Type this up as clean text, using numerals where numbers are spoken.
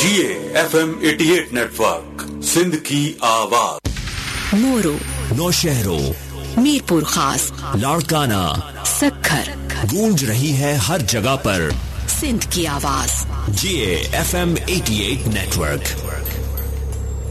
जिए FM 88 network, Sindh की आवाज। मोरो, नौशहरों, मीरपुर खास, लाड़काना, सक्खर, गूंज रही है हर जगह पर सिंध की आवाज। जिए FM 88 नेटवर्क।